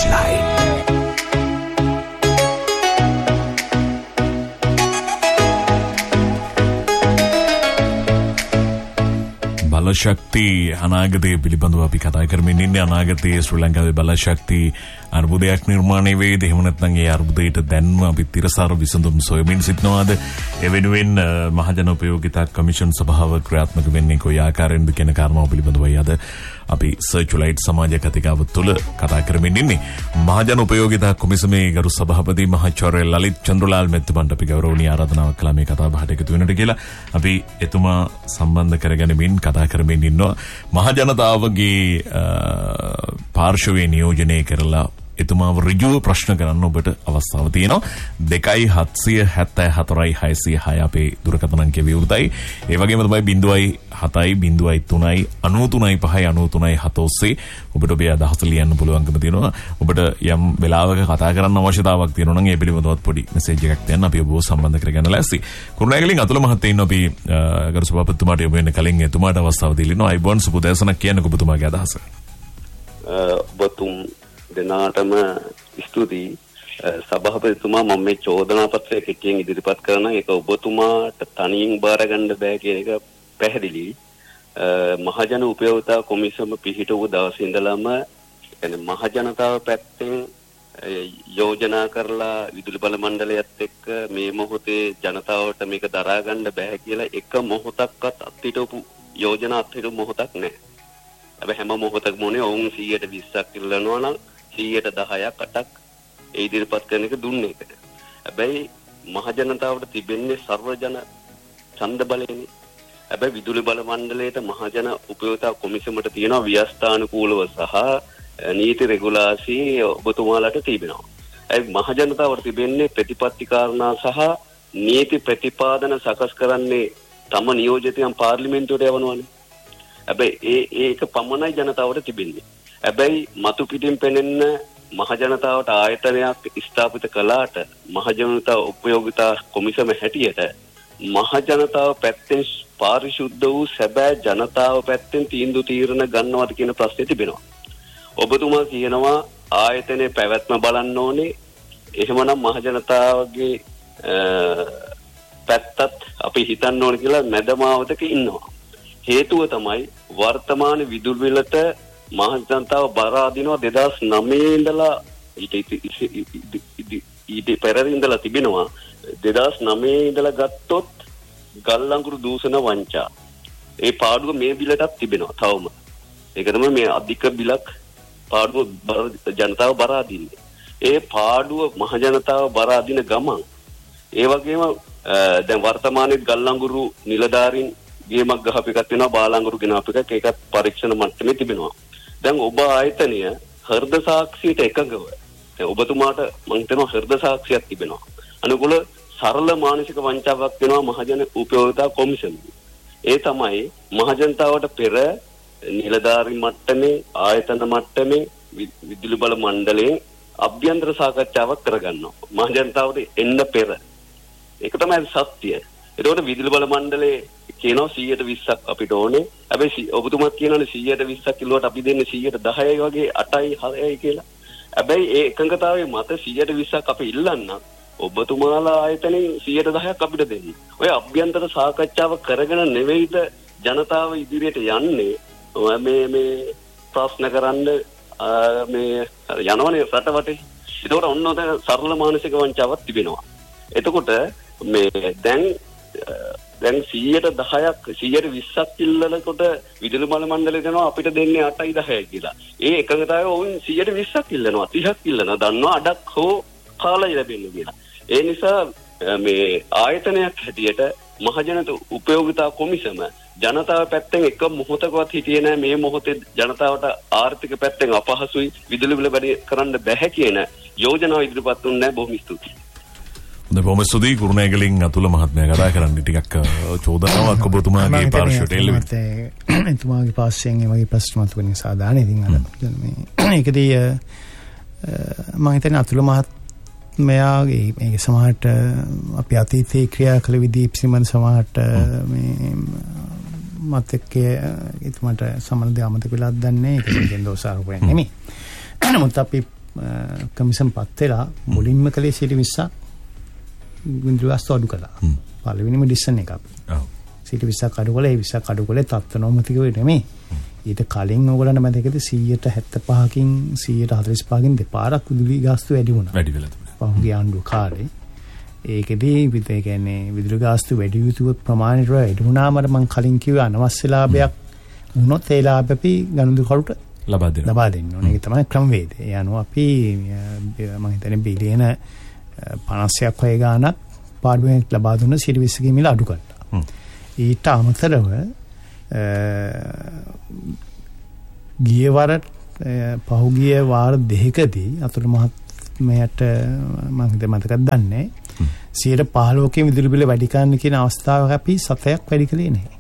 Searchlight. බලශක්ති අනාගතයේ පිළිබඳව අපි කතා කරමින් ඉන්නේ. අනාගතයේ ශ්‍රී ලංකාවේ බලශක්ති අර්බුදයක් නිර්මාණය වේද? එහෙම නැත්නම් ඒ අර්බුදයට දැන්ම අපි තිරසාර විසඳුම් සොයමින් සිටනවාද? ඒ වෙනුවෙන් මහජන උපයෝගිතා කමිෂන් සභාව ක්‍රියාත්මක වෙන්නේ කොයි ආකාරයෙන්ද කියන කාරණාව පිළිබඳවයි අද අපි සර්ච්ලයිට් සමාජ කතිකාව තුළ කතා කරමින් ඉන්නේ. මහජන උපයෝගිතා කොමිසමේ ගරු සභාපති මහාචාර්ය ලලිත් චන්ද්‍රලාල් මෙතුමන්ට අපි ගෞරවනීය ආරාධනාවක් කළා මේ කතා බහට එකතු වෙන්නට කියලා. අපි එතුමා සම්බන්ධ කරගැනීමෙන් කතා කරමින් ඉන්නවා. මහජනතාවගේ පාර්ශවයේ නියෝජනය කරලා එතුමාව ඍජුව ප්‍රශ්න කරන්න ඔබට අවස්ථාව තියෙනවා. 2774 අපේ දුරකථන අංකය විවෘතයි. ඒ වගේම තමයි 0703935393 ඔබට ඔබේ අදහස් ලියන්න පුළුවන්කම තියෙනවා. ඔබට යම් වෙලාවක කතා කරන්න අවශ්‍යතාවක් තියෙනවා නම් ඒ පිළිබඳවත් පොඩි මෙසේජ් එකක් දෙන්න. අපි ඔබව සම්බන්ධ කරගන්න ලෑස්ති. කුරුණෑගලින් අතුල මහත්තයා ඉන්න අපි ගරු සභාපතිතුමාට යොමු වෙන්න කලින් එතුමාට අවස්ථාව දීලා අයිබෝන් සුබදෑසනක් කියන්නකෝ ඔබතුමාගේ අදහස. ඔබතුම් දෙනාටම ස්තුතියි. සභාපතිතුමා මම මේ චෝදනා පත්‍රය කෙටියෙන් ඉදිරිපත් කරන එක ඔබතුමාට තනියෙන් බාර ගන්න බෑ කියන එක පැහැදිලි. මහජන උපයෝගිතා කොමිසම පිහිටවූ දවසේ ඉඳලම يعني මහජනතාව පැත්තෙන් යෝජනා කරලා විදුලි බල මණ්ඩලයත් එක්ක මේ මොහොතේ ජනතාවට මේක දරා ගන්න බෑ කියලා එක මොහොතක්වත් අත්හිටවපු යෝජනා අත්හිටු මොහොතක් නැහැ. හැබැයි හැම මොහොතකම උනේ ඔවුන් 120ක් ඉල්ලනවා නම් 10%ක් 8ක් ඒ ඉදිරිපත් කරන එක දුන්නේ එක. හැබැයි මහජනතාවට තිබෙන්නේ සර්වජන ඡන්ද බලයනේ. හැබැයි විදුලි බල මණ්ඩලයට මහජන උපයෝගිතා කොමිසමට තියෙන ව්‍යවස්ථානුකූලව සහ නීති රෙගුලාසි ඔබතුමාලට තිබෙනවා. ඒ මහජනතාවට තිබෙන්නේ ප්‍රතිපත්ති කාරණා සහ නීති ප්‍රතිපාදන සකස් කරන්නේ තම නියෝජිතයන් පාර්ලිමේන්තුවට යවනවානේ. හැබැයි ඒක පමණයි ජනතාවට තිබෙන්නේ. හැබැයි මතු පිටින් පෙනෙන්න මහජනතාවට ආයතනයක් ස්ථාපිත කළාට මහජනතා උපයෝගිතා කොමිසම හැටියට මහජනතාව පැත්තෙන් පාරිශුද්ධ වූ සැබෑ ජනතාව පැත්තෙන් තීරණ ගන්නවද කියන ප්‍රශ්නේ තිබෙනවා. ඔබතුමා කියනවා ආයතනයේ පැවැත්ම බලන්න ඕනේ. එහෙමනම් මහජනතාවගේ පැත්තත් අපි හිතන්න ඕනේ කියලා මැදමාවතක ඉන්නවා. හේතුව තමයි වර්තමාන විදුලි බිලට මහජනතාව බර අදිනවා 2009 ඉඳලා ඊට පෙර ඉඳලා තිබෙනවා. 2009 ඉඳලා ගත්තොත් ගල් අඟුරු දූෂණ වංචා ඒ පාඩුව මේ බිලටත් තිබෙනවා තවම. ඒක තමයි මේ අධික බිලක් පාඩුව ජනතාව බර අදින්නේ. ඒ පාඩුව මහජනතාව බර අදින ගමන් ඒ වගේම දැන් වර්තමානයේ ගල් අඟුරු නිලධාරීන් ගේමක් ගහපු එකක් වෙනවා, බාලංගුරු ගෙනාපු එකක්. ඒකත් පරීක්ෂණ මට්ටමේ තිබෙනවා. දැන් ඔබ ආයතනය හෘද සාක්ෂියට එකඟව දැන් ඔබතුමාට මම හිතනවා හෘද සාක්ෂියක් තිබෙනවා. අනුකූල සරල මානසික වංචාවක් වෙනවා මහජන උපයෝගිතා කොමිසමේ. ඒ තමයි මහජනතාවට පෙර නිලධාරී මට්ටමේ ආයතන මට්ටමේ විදුලි බල මණ්ඩලයේ අභ්‍යන්තර සාකච්ඡාවක් කරගන්නවා මහජනතාවට එන්න පෙර. ඒක තමයි සත්‍යය. ඒකෝට විදුලි බල මණ්ඩලයේ කියනවා 120ක් අපිට ඕනේ. හැබැයි ඔබතුමාත් කියනවානේ 120ක් කිලෝවට අපි දෙන්නේ 110යි වගේ 8යි 6යි කියලා. හැබැයි ඒ එකඟතාවයේ මත 120ක් අපි ඉල්ලන්න ඔබතුමාලා ආයතනෙන් 110ක් අපිට දෙන්න. ඔය අභ්‍යන්තර සාකච්ඡාව කරගෙන නෙවෙයිද ජනතාව ඉදිරියට යන්නේ. මේ ප්‍රශ්න කරන්න මේ යනවනේ රටවටේ. ඒකට ඔන්න ඔය සරල මානසික වංචාවක් තිබෙනවා. එතකොට මේ දැන් 110ක් 120ක් ඉල්ලනකොට විදුලි බල මණ්ඩලය දෙනවා අපිට දෙන්නේ 8යි 10යි කියලා. ඒ එකඟතාවය වුන් 120ක් ඉල්ලනවා 30ක් ඉල්ලනවා. දන්නවා අඩක් හෝ කාලය ලැබෙන්නේ කියලා. ඒ නිසා මේ ආයතනයක් හැටියට මහජන උපයෝගිතා කොමිසම ජනතාව පැත්තෙන් එක මොහොතකවත් හිටියේ නැහැ මේ මොහොතේ ජනතාවට ආර්ථික පැත්තෙන් අපහසුයි විදුලි බිල වැඩි කරන්න බැහැ කියන යෝජනාව ඉදිරිපත් වුණේ නැහැ. බොහොම ස්තුතියි. බොහොම ස්තුතියි. කුරුණෑගලින් අතුල මහත්මයා කතා කරන්නේ ටිකක් චෝදනාවක් ඔබතුමාගේ පාර්ශ්වයට එල්ලෙන්නේ. එතුමාගේ පාර්ශ්වයෙන් ඒ වගේ ප්‍රශ්න මතුවෙන සාධාරණ. ඉතින් අර මේ ඒකදී මම හිතන්නේ අතුල මහත්මයාගේ මේක සමහරට අපි අතීතයේ ක්‍රියා කළ විදිහ පිළිබඳ සමහරට මේ මත් එක්ක එතුමාට සම්බන්ධ අමතක වෙලා දන්නේ ඒක දෙකෙන් දෝෂාරෝපණය නෙමෙයි. නමුත් අපි කමිසම් පත් වෙලා මුලින්ම කලේ 20% විදුලි ගාස්තු අඩු කළා. පළවෙනිම ඩිසිෂන් එක අපි. 20% අඩු කළා. ඒ 20% අඩු කළේ තත්ත්ව නොමතික වෙ නෙමෙයි. ඊට කලින් ඕගොල්ලන්ට මතකද 175කින් 145කින් දෙපාරක් විදුලි ගාස්තු වැඩි වුණා. වැඩි වෙලා තිබුණා. පහුගිය ආණ්ඩුව කාලේ. ඒකෙදී ඒ කියන්නේ විදුලි ගාස්තු වැඩි යුතු ප්‍රමාණයට වැඩි වුණාම මම කලින් කිව්ව අනවශ්‍ය ලාභයක් වුණොත් ඒ ලාභ අපි ගනුදෙනුකරුට ලබා දෙන්න ඕනේ. ඒක තමයි ක්‍රමවේදය. ඒ අනුව අපි මම හිතන්නේ බිලියන 50ක් වගේ ගාණක් පාඩුවෙන් ලබා දුන්න 20% මිල අඩු කළා. ඊට අමතරව පහුගිය වාර දෙකකදී අතුරු මහත්මයාට මම හිතේ මතකද දන්නේ 15%කින් විදුලි බිල වැඩි කරන්න කියන අවස්ථාවක අපි 7ක් වැඩි කළේ නැහැ.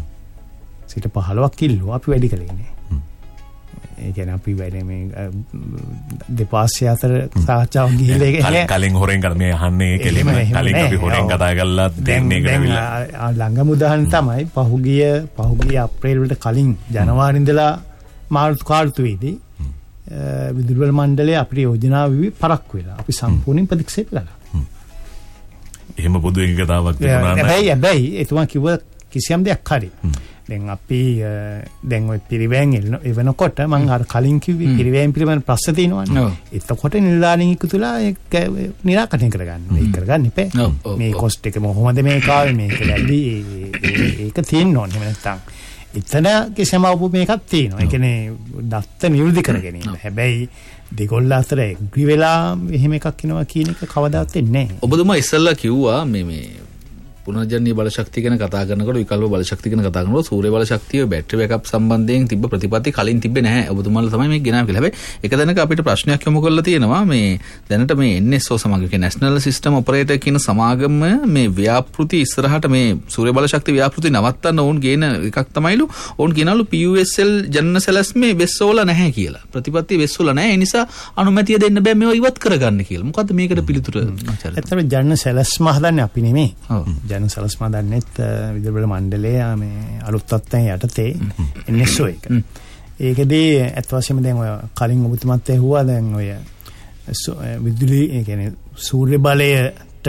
15%ක් කිල්ලෝ අපි වැඩි කළේ නැහැ. ඒ කියන්නේ අපි වැඩි මේ දෙපාර්ශ්වය අතර සාකච්ඡාවක් ගිහිල්ලා කලින් හොරෙන් කරලා මේ අහන්නේ කෙලිම කලින් අපි හොරෙන් කතා කරලා දෙන්නේ කියලා ළඟම උදාහරණ තමයි පහුගිය අප්‍රේල් වලට කලින් ජනවාරි ඉඳලා මාර්තු කාලතුවේදී විදුලි බල මණ්ඩලයේ අපේ යෝජනා විවි පරක් වෙලා අපි සම්පූර්ණයෙන් ප්‍රතික්ෂේප කළා. එහෙම පොදු එකතාවක් තිබුණා නේද? හැබැයි එතුමා කිව්ව කිසියම් දෙයක් හරි. දැන් අපි දැන් ඔය පිරිවැන් එවනකොට මම අර කලින් කිව්වේ පිරිවැන් පිළිබඳ ප්‍රශ්න තියෙනවනේ. එතකොට නිලධාරීන් එකතුලා ඒක निराකරණය කරගන්න. ඒක කරගන්න ඉපේ. මේ කොස්ට් එක මොහොමද මේක ආවේ මේක වැඩි ඒක තියෙන්න ඕනේ. නැත්තම් එතන කිසිම මේකක් තියෙනවා. ඒ කියන්නේ දත්ත නිරුද්ධ කර ගැනීම. හැබැයි දෙගොල්ල අතර එග්‍රි වෙලා එහෙම එකක් එනවා කියන එක කවදාවත් වෙන්නේ නැහැ. ඔබතුමා ඉස්සෙල්ලා කිව්වා මේ පුනර්ජනනීය බලශක්තිය ගැන කතා කරනකොට විකල්ප බලශක්තිය ගැන කතා කරනකොට සූර්ය බලශක්තිය බැටරි බෑකප් සම්බන්ධයෙන් තිබ්බ ප්‍රතිපත්ති කලින් තිබ්බේ නැහැ. ඔබතුමාලා තමයි මේක ගෙනාවේ කියලා. හැබැයි එක දැනක අපිට ප්‍රශ්නයක් යොමු කරලා තියෙනවා මේ දැනට මේ NSO සමාගම කියන්නේ National System Operator කියන සමාගම මේ ව්‍යාපෘති ඉස්සරහට මේ සූර්ය බලශක්තිය ව්‍යාපෘති නවත්තන්න ඕන් ගේන එකක් තමයිලු. ඕන් කියනලු PUSL ජනන සැලැස්මේ වෙස්සෝල නැහැ කියලා. ප්‍රතිපත්ති වෙස්සෝල නැහැ. ඒ නිසා අනුමැතිය දෙන්න බෑ මේවා ඉවත් කරගන්න කියලා. මොකද්ද මේකට පිළිතුර ආචාර්ය? ඇත්තටම ජනන සැලැස්ම හදන්නේ අපි නෙමෙයි. ජන සලස්ම දන්නෙත් විදුලි බල මණ්ඩලයේ මේ අලුත් තත්ත්වයන් යටතේ NSO එක. ඒකදී අත් වශයෙන්ම දැන් ඔය කලින් ඔබතුමාත් ඇහුවා දැන් ඔය විදුලි ඒ කියන්නේ සූර්ය බලයට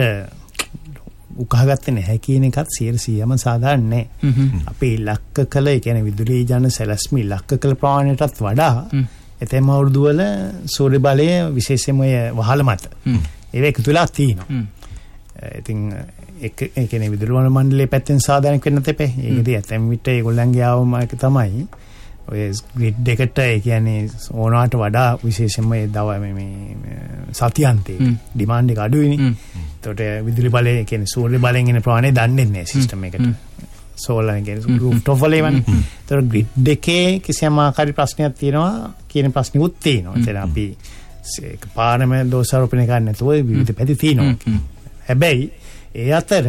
උකහාගත්තේ නැහැ කියන එකත් 100%ම සාධාරණ නැහැ. අපි ඉලක්ක කළ ඒ කියන්නේ විදුලි ජන සැලැස්ම ඉලක්ක කළ ප්‍රමාණයටත් වඩා එතෙම අවුරුදු වල සූර්ය බලය විශේෂයෙන්ම ඔය වහල මත ඒක එකතු වෙලා තියෙනවා. ඉතින් ඒ කියන්නේ විදුලි බල මණ්ඩලයේ පැත්තෙන් සාධාරණ වෙන්න තෙපේ. ඒකදී ඇතැම් විට ඒගොල්ලන්ගේ ආවම එක තමයි ඔය ග්‍රිඩ් එකට ඒ කියන්නේ ඕනකට වඩා විශේෂයෙන්ම ඒ දව මේ සතියන්තේ ඩිමාන්ඩ් එක අඩුයිනේ. ඒතකොට විදුලි බලය කියන්නේ සූර්ය බලයෙන් එන ප්‍රමාණය දන්නේ නැහැ සිස්ටම් එකට. සෝලර් කියන්නේ රූෆ්ටොප් වල එවන්නේ. ඒතකොට ග්‍රිඩ් එකේ කිසියම් ආකාරي ප්‍රශ්නයක් තියෙනවා කියන ප්‍රශ්නිකුත් තියෙනවා. එතන අපි ඒක පාරම දෝෂාරෝපණය කරන්න නැතුව විවිධ පැති තියෙනවා. හැබැයි ඒ අතර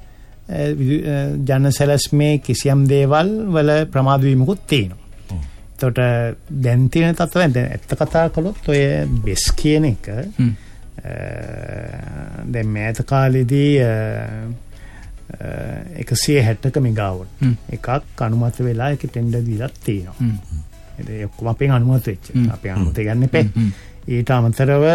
ජන සැලැස්මේ කිසියම් දේවල් වල ප්‍රමාද වීමකුත් තියෙනවා. එතකොට දැන් තියෙන තත්ත්වයෙන් දැන් ඇත්ත කතා කළොත් ඔය බෙස් කියන එක දැන් මෑත කාලෙදී 160ක මෙගාවොට් එකක් අනුමත වෙලා ඒක ටෙන්ඩර් දීලා තියෙනවා. ඒක ඔක්කොම අපෙන් අනුමත වෙච්ච. අපි අනුමත ගන්න එපේ. ඊට අමතරව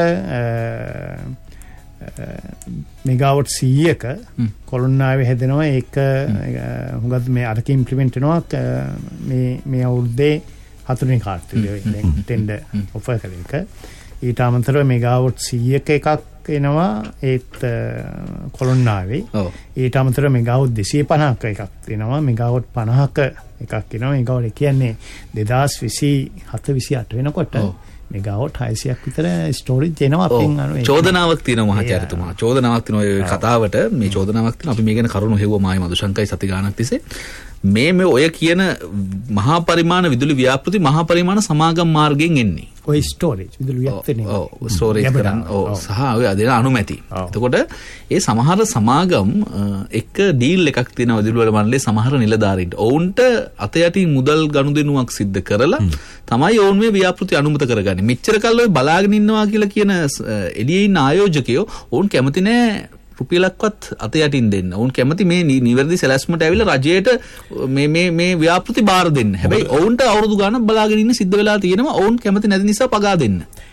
මෙගාවොට් 100ක කොළොන්නාවේ හැදෙනවා. ඒක හුඟක් මේ අරක ඉම්ප්ලිමන්ට් වෙනවා මේ අවුරුද්දේ 4 වෙනි කාර්යය දැන් ටෙන්ඩර් ඔෆර් කළ එක. ඊට අමතරව මෙගාවොට් 100ක එකක් එනවා ඒත් කොළොන්නාවේ. ඊට අමතරව මෙගාවොට් 250ක එකක් එනවා. මෙගාවොට් 50ක එකක් එනවා. මෙගාවොට් කියන්නේ 2027-28 වෙනකොට මෙගාවොට් 600ක් විතර ස්ටෝරේජ් දෙනවා අපෙන් අර චෝදනාවක් තියෙනවා මහාචාර්යතුමා. චෝදනාවක් තියෙනවා ඔය කතාවට. මේ චෝදනාවක් තියෙනවා. අපි මේ ගැන කරුණු හෙව්වා මායි මදුශංකයි සති ගානක් තිස්සේ. මේ ඔය කියන මහා පරිමාණ විදුලි ව්‍යාපෘති මහා පරිමාණ සමාගම් මාර්ගයෙන් එන්නේ. ඔය ස්ටෝරේජ් විදුලි ව්‍යාපෘති ස්ටෝරේජ් කරන සහ ඔය අදලා අනුමැති. එතකොට ඒ සමහර සමාගම් එක ඩීල් එකක් තියෙනවා විදුලි වල මණ්ඩලයේ සමහර නිලධාරීන්ට. ඔවුන්ට අතයටින් මුදල් ගනුදෙනුවක් සිද්ධ කරලා තමයි ඔවුන් මේ ව්‍යාපෘති අනුමත කරගන්නේ. මෙච්චර කල් ඔය බලාගෙන ඉන්නවා කියලා කියන එළියේ ඉන්න ආයෝජකයෝ ඔවුන් කැමති නෑ රුපියලක්වත් අත යටින් දෙන්න. ඔවුන් කැමති මේ නිවැරදි සැලැස්මට ඇවිල්ලා රජයට මේ ව්‍යාපෘති බාර දෙන්න. හැබැයි ඔවුන්ට අවුරුදු ගාණක් බලාගෙන ඉන්න සිද්ධ වෙලා තියෙනවා. ඔවුන් කැමති නැති නිසා පගා දෙන්න.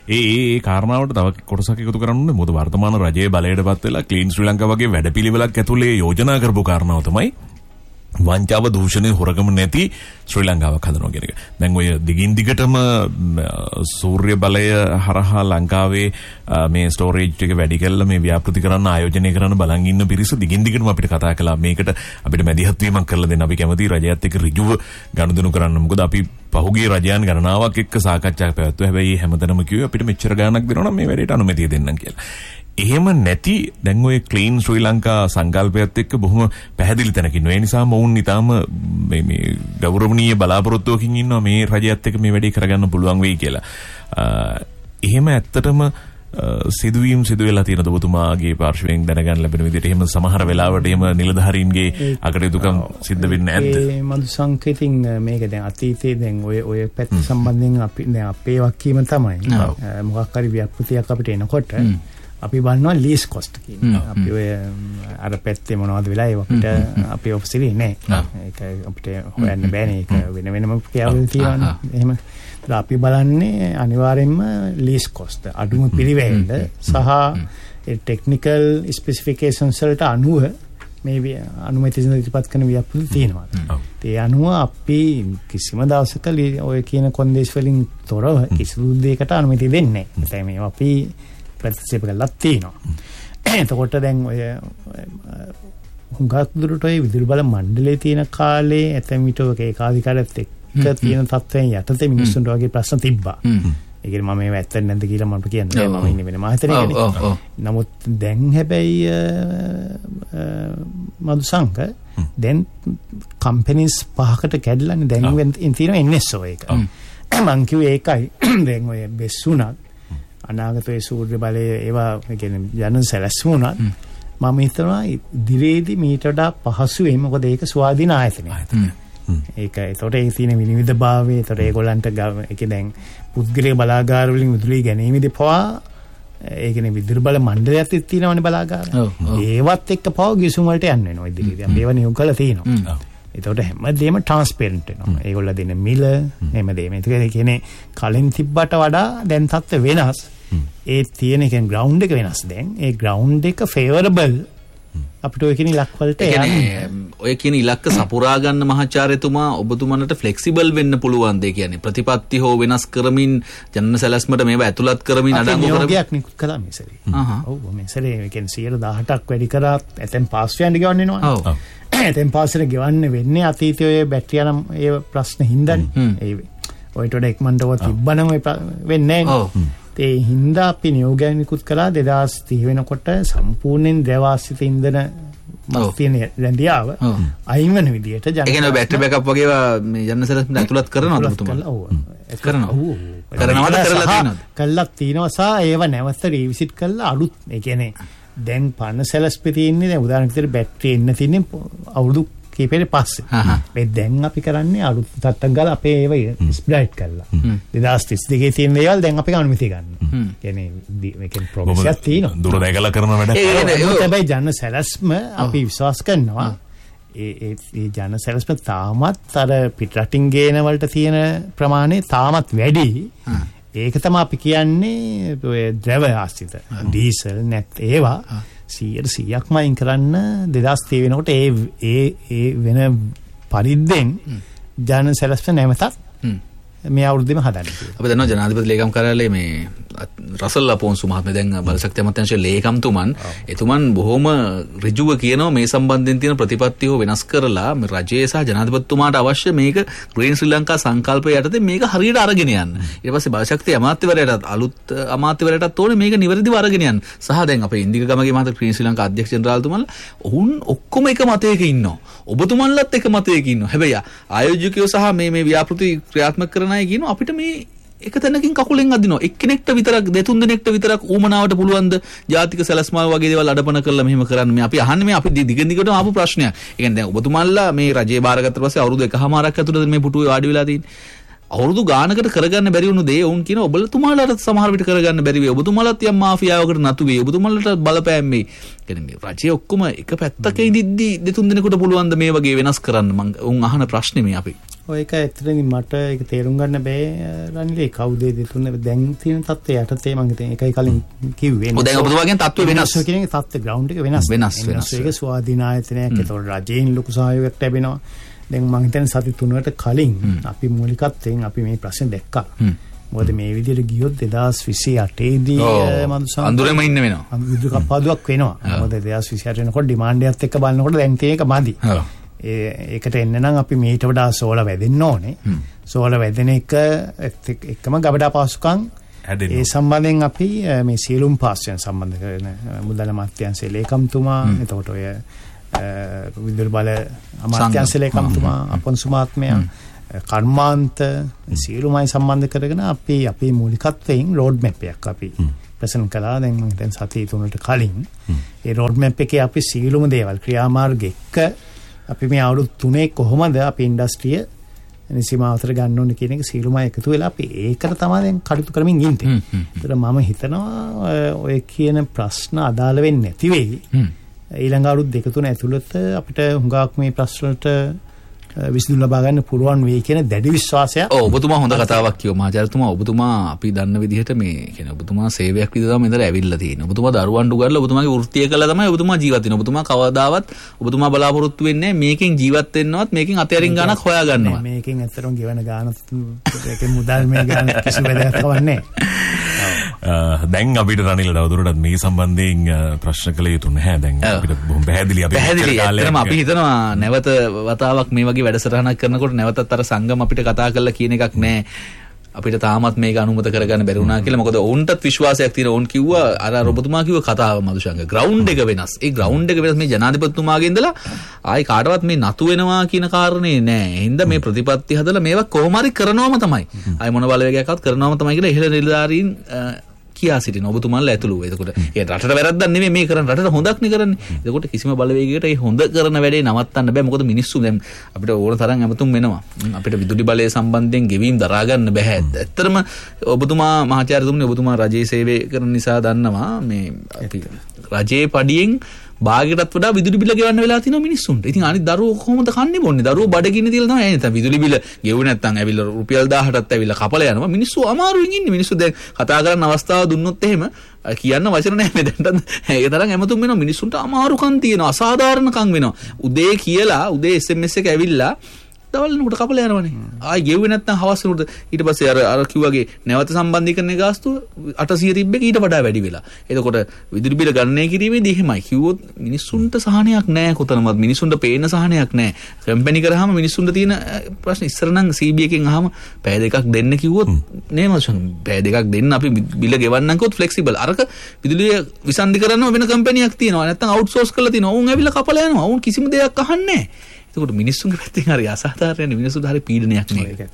ඒ කාරණාවට තව කොටසක් එකතු කරන්න ඕනේ. මොකද වර්තමාන රජයේ බලයටපත් වෙලා ක්ලීන් ශ්‍රී ලංකා වගේ වැඩපිළිවෙලක් ඇතුලේ යෝජනා කරපු කාරණාව තමයි වංචාව දූෂණය හොරගම නැති ශ්‍රී ලංකාවක් හදනවා කියන එක. දැන් ඔය දිගින් දිගටම සූර්ය බලය හරහා ලංකාවේ මේ ස්ටෝරේජ් එක වැඩි කරලා මේ ව්‍යාපෘති කරන්න ආයෝජනය කරන්න බලන් ඉන්න පිරිස දිගින් දිගටම අපිට කතා කළා. මේකට අපිට මැදිහත් වීමක් කරලා දෙන්න අපි කැමති රජයත් එක්ක ඍජුව ගනුදෙනු කරන්න. මොකද අපි පහුගිය රජයන් ගණනාවක් එක්ක සාකච්ඡා පැවැත්වුවා. හැබැයි හැමතැනම කිව්වේ අපිට මෙච්චර ගාණක් දෙනවා නම් මේ වැඩේට අනුමැතිය දෙන්නම් කියලා. එහෙම නැති දැන් ඔය ක්ලීන් ශ්‍රී ලංකා සංකල්පයත් එක්ක බොහොම පැහැදිලි තැනක ඉන්නවා. ඒ නිසා මොවුන් ඊටාම මේ ගෞරවණීය බලාපොරොත්තුවකින් ඉන්නවා මේ රජයත් එක්ක මේ වැඩේ කරගන්න පුළුවන් වෙයි කියලා. එහෙම ඇත්තටම සිදුවීම් සිදු වෙලා තියෙන ඔබතුමාගේ පාර්ශවයෙන් දැනගන්න ලැබෙන විදිහට එහෙම සමහර වෙලාවට එහෙම නිලධාරීන්ගේ අකටයුතුකම් සිද්ධ වෙන්නේ නැද්ද? ඒ මදු සංකේතින් මේක දැන් අතීතයේ දැන් ඔය පැත්ත සම්බන්ධයෙන් අපි දැන් අපේ වක්කීම තමයි මොකක් හරි ව්‍යාපෘතියක් අපිට එනකොට අපි බලනවා ලීස් කොස්ට් කියන. අපි ඔය අර පැත්තේ මොනවද වෙලා ඒ අපිට අපේ ඔෆිස් එකේ නෑ. ඒක අපිට හොයන්න බෑනේ. ඒක වෙන වෙනම කියවල තියෙනවා. එහෙම. අපි බලන්නේ අනිවාර්යෙන්ම ලීස් කොස්ට් අඩුම පිළිවෙල සහ ඒ ටෙක්නිකල් ස්පෙસિෆිකේෂන්ස් වලට අනුව මේ අනුමැතිය ඉදිරිපත් කරන ව්‍යාපෘති තියෙනවා. ඒ අනුව අපි කිසිම දවසක ඔය කියන කොන්දේස් වලින් තොරව කිසිදු දෙයකට අනුමැතිය දෙන්නේ නැහැ. මේ අපි ප්‍රතික්ෂේප කළා තියෙනවා. එතකොට දැන් ඔය හුඟක් දුරට ඔය විදුලි බල මණ්ඩලයේ තියෙන කාලේ ඇතැම් විට ඔය ඒකාධිකාරයත් එක්ක තියෙන තත්ත්වයන් යටතේ මිනිස්සුන්ට වගේ ප්‍රශ්න තිබ්බා. ඒ කියන්නේ මම මේව ඇත්තද නැද්ද කියලා මට කියන්න බෑ. මම ඉන්නේ වෙන මහතැනකනේ. නමුත් දැන් හැබැයි මදුසංක දැන් කම්පැනිස් 5කට කැඩලානේ දැන් තියෙන NSO එක. මං කිව්වේ ඒකයි. දැන් ඔය බෙස්සුණක් අනාගතයේ සූර්ය බලය ඒවා කියන්නේ ජන සැලැස්ම උනත් මම හිතනවා ඉදිරියේදී මීට වඩා පහසුවෙන් මොකද ඒක ස්වාධීන ආයතනයක්. ඒක ඒතකොට ඒ තියෙන විනිවිදභාවය ඒතකොට ඒගොල්ලන්ට ඒක දැන් පුද්ගලික බලාගාර වලින් විදුලි ගැනීමේදී පවා ඒ කියන්නේ විදුලි බල මණ්ඩලයක් තියෙනවනේ බලාගාර. ඒවත් එක්ක පවා ගිසුම් වලට යන්න වෙනවා ඉදිරියේදී. අපි ඒවා නියුම් කරලා තියෙනවා. ඒතකොට හැමදේම ට්‍රාන්ස්පරන්ට් වෙනවා. ඒගොල්ලෝ දෙන මිල හැමදේම. ඒක කියන්නේ කලින් තිබ්බට වඩා දැන් තත්ත්ව වෙනස්. ඒ තියෙන එකෙන් ග්‍රවුන්ඩ් එක වෙනස් දැන්. ඒ ග්‍රවුන්ඩ් එක ෆේවරබල් අපිට ඔය කියන ඉලක්ක වලට යන්න. ඔය කියන ඉලක්ක සපුරා ගන්න මහාචාර්යතුමා ඔබතුමන්ට ෆ්ලෙක්සිබල් වෙන්න පුළුවන් දෙ කියන්නේ ප්‍රතිපත්ති හෝ වෙනස් කරමින් ජන සැලැස්මට මේවා ඇතුළත් කරමින් අඩංගු කරමින් නියෝගයක් නිකුත් කළා මේ සැරේ. ඔව් මේ සැරේ ඒ කියන්නේ 118ක් වැඩි කරා ඇතැම් පාස් වෙන්න ගෙවන්න වෙනවා. ඔව්. ඇතැම් පාස් වල ගෙවන්න වෙන්නේ අතීතයේ ඔය බැටරිය නම් ඒ ප්‍රශ්න හින්දානේ. ඒ ඔයිට වඩා ඉක්මනට තිබ්බනම් වෙන්නේ නැහැ. ඒ හින්දා අපි නියෝගයක් නිකුත් කළා 2030 වෙනකොට සම්පූර්ණයෙන් ද්‍රවආශ්‍රිත ඉන්ධන තියෙන රැඳියාව අයින් වෙන විදියට ජන ඒ කියන්නේ බැටරි බෑකප් වගේ මේ ජන සැලැස්මට ඇතුළත් කරනවද ඔබතුමා? ඔව් කරනවා. කළා තියෙනවා සහ ඒව නැවත රීවිසිට් කරලා අලුත් ඒ කියන්නේ දැන් පන්න සැලැස්පේ තියෙන්නේ දැන් උදාහරණයක් විදිහට බැටරි එන්න තියෙන්නේ අවුරුදු කීපෙකට පස්සේ. මේ දැන් අපි කරන්නේ අලුත් තට්ටක් ගාලා අපේ ඒව ස්ප්‍රයිට් කරලා. 2032 තියෙන දේවල් දැන් අපි අනුමැතිය ගන්නවා. කියන්නේ මේකෙන් ප්‍රොග්‍රස් එකක් තියෙනවා. දුර දැකලා කරන වැඩක්. ඒක හැබැයි ජන සැලැස්ම අපි විශ්වාස කරනවා. ඒ ජන සැලැස්ම තාමත් අර පිටරටින් ගේන වලට තියෙන ප්‍රමාණය තාමත් වැඩි. ඒක තමයි අපි කියන්නේ ඔය ද්‍රව ආශ්‍රිත ඩීසල් නැත් ඒවා 100%ක්ම අයින් කරන්න 2030 වෙනකොට ඒ වෙන පරිද්දෙන් ජන සැලැස්ම නැවතත් මේ අවුරුද්දේම හදන්න කියලා. අපි දන්නවා ජනාධිපති ලේකම් කාර්යාලයේ මේ රසල් අපොන්සු මහත්මයා දැන් බලශක්ති අමාත්‍යාංශයේ ලේකම්තුමන් එතුමන් බොහොම ඍජුව කියනවා මේ සම්බන්ධයෙන් තියෙන ප්‍රතිපත්තිය වෙනස් කරලා මේ රජයේ සහ ජනාධිපතිතුමාට අවශ්‍ය මේක ග්‍රීන් ශ්‍රී ලංකා සංකල්පය යටතේ මේක හරියට අරගෙන යන්න. ඊට පස්සේ බලශක්ති අමාත්‍යවරයාටත් අලුත් අමාත්‍යවරයාටත් ඕනේ මේක නිවැරදිව අරගෙන යන්න. සහ දැන් අපේ ඉන්දික ගමගේ මහතා ග්‍රීන් ශ්‍රී ලංකා අධ්‍යක්ෂ ජෙනරාල්තුමන්ලා ඔවුන් ඔක්කොම එක මතයක ඉන්නවා. ඔබතුමන්ලත් එක මතයක ඉන්නවා. හැබැයි ආයෝජකයෝ සහ මේ ව්‍යාපෘති ක්‍රියාත්මක කරන අය කියනවා අපිට මේ එක තැනකින් කකුලෙන් අදිනවා. එක්කෙනෙක්ට විතරක් දෙතුන් දෙනෙක්ට විතරක් ඌමනාවට පුළුවන් ද ජාතික සැලැස්මාල් වගේ දේවල් අඩපණ කරලා මෙහෙම කරන්න. මේ අපි අහන්නේ මේ අපි දිගින් දිගටම ආපු ප්‍රශ්නයක්. ඒ කියන්නේ දැන් ඔබතුමාලා මේ රජේ බාරගත්තට පස්සේ අවුරුදු 1කමාරක් ඇතුළත මේ පුටුවේ වාඩි වෙලා තියෙන්නේ. අවුරුදු ගානකට කරගන්න බැරි වුණු දේ වුන් කියන ඔබතුමාලට සමහර විට කරගන්න බැරි වෙයි. ඔබතුමාලත් යම් මාෆියාවකට නතු වෙයි. ඔබතුමාලට බලපෑම් වෙයි. කියන්නේ මේ රජය ඔක්කොම එක පැත්තක ඉඳිද්දි දෙතුන් දිනකට පුළුවන් ද මේ වගේ වෙනස් කරන්න? මම උන් අහන ප්‍රශ්නේ මේ අපි. ඔය එක ඇත්තටම මට ඒක තේරුම් ගන්න බෑ රනිලේ කවුද දෙතුන් දැන් තියෙන තත්ත්වය යටතේ මම හිතන්නේ ඒකයි කලින් කිව්වේ. ඔය දැන් ඔබතුමාගෙන් තත්ත්වය වෙනස්. කියන්නේ තත්ත්ව ග්‍රවුන්ඩ් එක වෙනස්. ඒක ස්වාධීන ආයතනයක්. ඒතකොට රජයෙන් ලොකු සහයෝගයක් ලැබෙනවා. දැන් මම හිතන්නේ සති 3කට කලින් අපි මූලිකත්වයෙන් අපි මේ ප්‍රශ්නේ දැක්කා. මොකද මේ විදිහට ගියොත් 2028 දී අඳුරෙම ඉන්න වෙනවා. විදුලි කප්පාදුවක් වෙනවා. මොකද 2028 වෙනකොට ඩිමාන්ඩ් එකත් එක්ක බලනකොට දැන් තියෙක මදි. ඒකට එන්න නම් අපි මීට වඩා සෝල වැදෙන්න ඕනේ. සෝල වැදෙන එකම ගබඩා පාසුකම් ඒ සම්බන්ධයෙන් අපි මේ සියලුම පාස්යන් සම්බන්ධ කරන මුදල් අමාත්‍යාංශයේ ලේකම්තුමා එතකොට ඔය විදුලි බල අමාත්‍යාංශයේ ලේකම්තුමා අපොන්සුමාත්මයා කර්මාන්ත සියලුමයි සම්බන්ධ කරගෙන අපි අපේ මූලිකත්වයෙන් රෝඩ් මැප් එකක් අපි ප්‍රසන් කළා. දැන් මම හිතන්නේ සතිය 3කට කලින් ඒ රෝඩ් මැප් එකේ අපි සියලුම දේවල් ක්‍රියාමාර්ග එක්ක අපි මේ අවුරුදු 3 කොහොමද අපි ඉන්ඩස්ට්‍රිය නිසීමාවතර ගන්න ඕනේ කියන එක සියලුම එකතු වෙලා අපි ඒකට තමයි දැන් කටයුතු කරමින් ඉන්නේ. ඒතර මම හිතනවා ඔය කියන ප්‍රශ්න අදාළ වෙන්නේ නැති වෙයි. ඊළඟ අවුරුදු 2-3 ඇතුළත අපිට හුඟක් මේ ප්‍රශ්න වලට විසඳුම් ලබා ගන්න පුළුවන් වෙයි කියන දැඩි විශ්වාසයක්. ඔබතුමා හොඳ කතාවක් කිව්වා මහාචාර්යතුමා. ඔබතුමා අපි දන්න විදිහට මේ කියන්නේ ඔබතුමා සේවයක් විදිහට තමයි මෙතන ඇවිල්ලා තියෙන්නේ. ඔබතුමා දරුවන් දුගල්ලා ඔබතුමාගේ වෘත්තිය කළා තමයි ඔබතුමා ජීවත් වෙන්නේ. ඔබතුමා කවදාවත් ඔබතුමා බලාපොරොත්තු වෙන්නේ මේකෙන් ජීවත් වෙන්නවත් මේකෙන් අතහැරින් ගානක් හොයා ගන්නවා. මේකෙන් ඇත්තටම ගෙවන ගානත් ඒකේ මුදල් මේ ගාන කිසි වැදගත්කමක් නැහැ. දැන් අපිට රනිල් තවදුරටත් මේ සම්බන්ධයෙන් ප්‍රශ්න කළ යුතු නැහැ. දැන් අපිට බොහොම පැහැදිලි අපි හිතනවා නැවත වතාවක් මේ වගේ වැඩසටහනක් කරනකොට නැවතත් අර සංගම අපිට කතා කරලා කියන එකක් නැහැ. අපිට තාමත් මේක අනුමත කරගන්න බැරි වුණා කියලා. මොකද ඔවුන්ටත් විශ්වාසයක් තියෙනවා. ඔවුන් කිව්වා අර ඔබතුමා කිව්ව කතාව මදුෂංග ග්‍රවුන්ඩ් එක වෙනස්. ඒ ග්‍රවුන්ඩ් එක වෙනස් මේ ජනාධිපතිතුමාගේ ඉඳලා ආයි කාටවත් මේ නතු වෙනවා කියන කාරණේ නෑ. හින්දා මේ ප්‍රතිපත්ති හදලා මේවා කොහොම හරි කරනවම තමයි. ආයි මොන බලවේගයක්වත් කරනවම තමයි කියලා ඉහළ නිලධාරීන් කියා සිටින ඔබතුමාලා ඇතුළු. එතකොට ඒ රටට වැරද්දක් නෙමෙයි මේ කරන්නේ. රටට හොඳක් නේ කරන්නේ. එතකොට කිසිම බලවේගයකට ඒ හොඳ කරන වැඩේ නවත්තන්න බෑ. මොකද මිනිස්සු දැන් අපිට ඕන තරම් ඇමතුම් වෙනවා. අපිට විදුලි බලය සම්බන්ධයෙන් ගෙවීම් දරා ගන්න බෑ. ඇත්තටම ඔබතුමා මහාචාර්යතුමනි ඔබතුමා රජයේ සේවය කරන නිසා දන්නවා මේ අපි රජයේ පඩියෙන් භාගයටත් වඩා විදුලි බිල ගෙවන්න වෙලා තියෙනවා මිනිස්සුන්ට. ඉතින් අනිත් දරුවෝ කොහොමද කන්නේ බොන්නේ? දරුවෝ බඩගින්න තියලා තමයි එන්නේ. විදුලි බිල ගෙවුවේ නැත්නම් ඇවිල්ලා රුපියල් 1000ටත් ඇවිල්ලා කපලා යනවා. මිනිස්සු අමාරුවෙන් ඉන්නේ. මිනිස්සු දැන් කතා කරන්න අවස්ථාව දුන්නොත් එහෙම කියන්න වචන නැහැ මේ දැන්ට. ඒ තරම් හැමතුම් වෙනවා. මිනිස්සුන්ට අමාරුකම් තියෙනවා. අසාධාරණකම් වෙනවා. උදේ කියලා උදේ SMS එක ඇවිල්ලා දවල්නකට කපලා යනවනේ. ආයි ගෙව්වේ නැත්නම් හවස් වෙනකොට ඊට පස්සේ අර කිව්වාගේ නැවත සම්බන්ධීකරණයේ ගාස්තුව 800 තිබ්බ එක ඊට වඩා වැඩි වෙලා. එතකොට විදුලි බිල ගණනය කිරීමේදී එහෙමයි. කිව්වොත් මිනිස්සුන්ට සහනයක් නැහැ කොතනවත්. මිනිස්සුන්ට පේන සහනයක් නැහැ. කම්පැනි කරාම මිනිස්සුන්ට තියෙන ප්‍රශ්න ඉස්සර නම් CB එකෙන් අහම පැය දෙකක් දෙන්න කිව්වොත් නේ මචං පැය දෙකක් දෙන්න අපි බිල ගෙවන්නම් කිව්වොත් ෆ්ලෙක්සිබල්. අරක විදුලිය විසන්ධි කරනවා වෙන කම්පැනියක් තියෙනවා. නැත්නම් අවුට්සෝස් කරලා තියෙනවා. උන් ඇවිල්ලා කපලා යනවා. උන් කිසිම දෙයක් අහන්නේ නැහැ. එතකොට මිනිස්සුන්ගේ පැත්තෙන් හරි අසාධාරණ මිනිස්සුන්ට හරි පීඩනයක් නේ.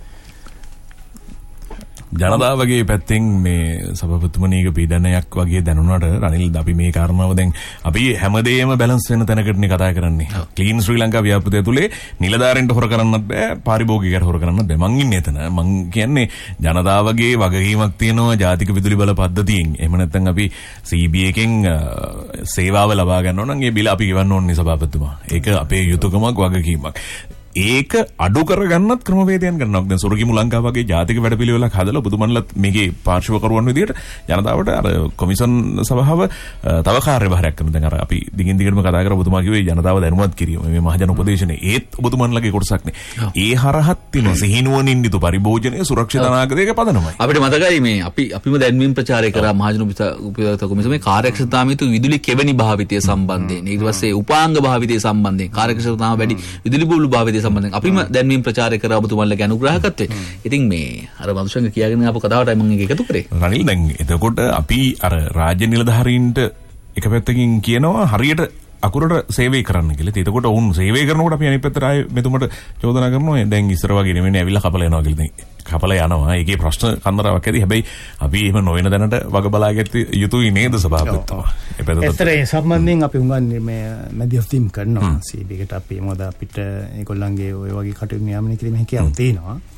ජනතාවගේ පැත්තෙන් මේ සභාපතිතුමනීක පීඩනයක් වගේ දැනුණාට රනිල් අපි මේ කාරණාව දැන් අපි හැමදේම බැලන්ස් වෙන තැනකටනේ කතා කරන්නේ. ක්ලීන් ශ්‍රී ලංකා ව්‍යාපෘතිය තුලේ නිලධාරීන්ට හොර කරන්නත් බෑ, පාරිභෝගිකයට හොර කරන්නත් බෑ. මං ඉන්නේ එතන. මං කියන්නේ ජනතාවගේ වගකීමක් තියෙනවා ජාතික විදුලි බල පද්ධතියෙන්. එහෙම නැත්නම් අපි CB එකෙන් සේවාව ලබා ගන්න ඕන නම් ඒ බිල අපි ගෙවන්න ඕනේ සභාපතිතුමා. ඒක අපේ යුතුයකමක් වගකීමක්. ඒක අඩු කරගන්නත් ක්‍රමවේදයන් ගන්නවා. දැන් සොරගිමු ලංකාව වගේ ජාතික වැඩපිළිවෙලක් හදලා බුදුමන්ලත් මේකේ පාර්ශවකරුවන් විදියට ජනතාවට අර කොමිෂන් සභාව තව කාර්යභාරයක් කරනවා. දැන් අර අපි දිගින් දිගටම කතා කරා බුදුමා කිව්වේ ජනතාව දැනුවත් කිරීම මේ මහජන උපදේශනේ ඒත් බුදුමන්ලගේ කොටසක් නේ. ඒ හරහත් තියෙන සිහිනුවණින් යුතු පරිභෝජනයේ සුරක්ෂිත අනාගතයක පදනමයි. අපිට මතකයි මේ අපිම දැන්වීම ප්‍රචාරය කරා මහජන උපයෝගිතා කොමිසමේ කාර්යක්ෂමතාව යුතු විදුලි කෙවණි භාවිතය සම්බන්ධයෙන්. ඊට පස්සේ උපාංග භාවිතය සම්බන්ධයෙන් කාර්යක්ෂමතාව වැඩි විදුලි බූලු භාවිතය සම්බන්ධයෙන් අපිම දැන්වීම ප්‍රචාරය කරා ඔබතුමාලගේ අනුග්‍රහකත්වයෙන්. ඉතින් මේ අර මනුෂ්‍යංග කියාගෙන ආපු කතාවටයි මම ඒක එකතු කරේ. රනිල් දැන් එතකොට අපි අර රාජ්‍ය නිලධාරීන්ට එක පැත්තකින් කියනවා හරියට අකුරට සේවය කරන්න කියලා. එතකොට වුන් සේවය කරනකොට අපි අනිත් පැත්තට ආයේ මෙතුමට චෝදනා කරනවා දැන් ඉස්සර වගේ නෙමෙයි ඇවිල්ලා කපලා යනවා කියලා. කපලා යනවා. ඒකේ ප්‍රශ්න කන්දරාවක් ඇති. හැබැයි අපි එහෙම නොවන දැනට වග බලාගත්ත යුතුයි නේද සභාපතිතුමා. ඒ සම්බන්ධයෙන් අපි උගන්නේ මේ මැදිහත්වීම් කරනවා. CB එකට අපි මොකද අපිට ඒගොල්ලන්ගේ ඔය වගේ කටයුතු නියාමනය කිරීම හැකියාව තියෙනවා.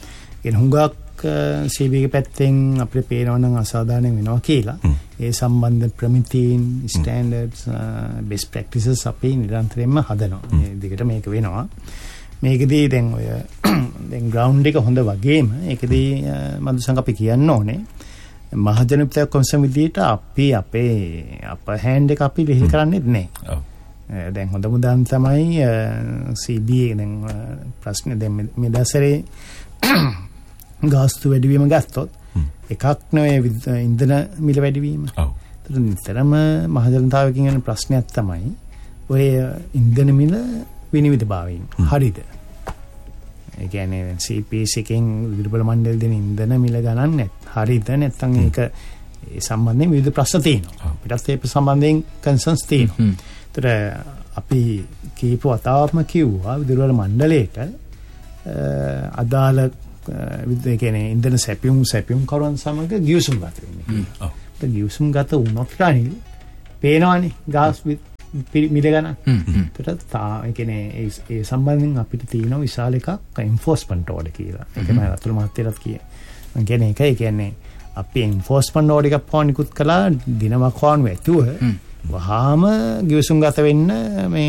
කියන හුඟක් CB එක පැත්තෙන් අපිට පේනවා නම් අසාධාරණ වෙනවා කියලා. ඒ සම්බන්ධ ප්‍රමිතීන් ස්ටෑන්ඩඩ්ස් බෙස්ට් ප්‍රැක්ටිසස් අපි නිරන්තරයෙන්ම හදනවා. මේ දිගට මේක වෙනවා. මේකදී දැන් ඔය දැන් ග්‍රවුන්ඩ් එක හොඳ වගේම ඒකදී මදුසංග අපි කියන්න ඕනේ මහජන විත්‍යා කොමිසම විදියට අපි අපේ හෑන්ඩ් එක අපි ලිහිල් කරන්නේත් නැහැ. දැන් හොඳම උදාහරණ තමයි CB දැන් ප්‍රශ්නේ දැන් මේ දවස්වලේ ගාස්තු වැඩිවීම ගත්තොත් එකක් නෙවෙයි ඉන්ධන මිල වැඩිවීම. ඔව්. ඒතර නිතරම මහජනතාවකින් යන ප්‍රශ්නයක් තමයි ඔය ඉන්ධන මිල විනිවිදභාවයෙන්. හරිද? ඒ කියන්නේ CPC එකෙන් විදුලි මණ්ඩල දෙන ඉන්ධන මිල ගණන් හරිද නැත්නම් ඒක ඒ සම්බන්ධයෙන් විවිධ ප්‍රශ්න තියෙනවා. අපිටත් ඒ සම්බන්ධයෙන් කන්සර්න්ස් තියෙනවා. ඒතර අපි කීප වතාවක්ම කිව්වා විදුලි මණ්ඩලයට අදාළ ඒ කියන්නේ ඉන්ධන සැපියුම් කරුවන් සමග ගිවිසුම් ගත වෙන්නේ. ඔව්. ඒ ගිවිසුම් ගත වුණොත් රාණි පේනවනේ ගාස් මිල ගණන්. ඒකට ඒ කියන්නේ ඒ සම්බන්ධයෙන් අපිට තියෙන විශාල එකක් එන්ෆෝස්මන්ට් ඕඩර් කියලා. ඒක මම අතුල මහත්තයලත් කියේ. මම කියන්නේ ඒකයි කියන්නේ අපි එන්ෆෝස්මන්ට් ඕඩර් එකක් පොනිකුත් කළා දිනමක් වань වැතුව වහාම ගිවිසුම් ගත වෙන්න මේ